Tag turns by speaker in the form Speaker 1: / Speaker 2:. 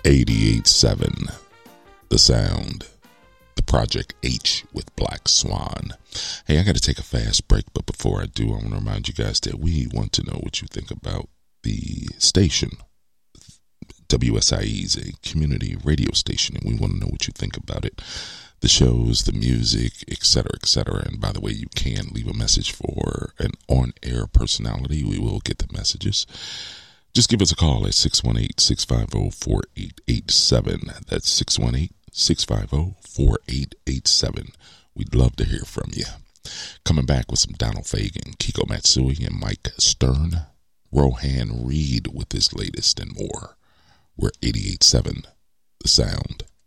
Speaker 1: 88.7 The Sound, the Project H with Black Swan. Hey, I got to take a fast break, but before I do, I want to remind you guys that we want to know what you think about the station. WSIE is a community radio station, and we want to know what you think about it. The shows, the music, etc., etc. And by the way, you can leave a message for an on-air personality. We will get the messages. Just give us a call at 618-650-4887. That's 618-650-4887. We'd love to hear from you. Coming back with some Donald Fagen, Kiko Matsui, and Mike Stern. Rohan Reed with his latest and more. We're 88.7 The Sound.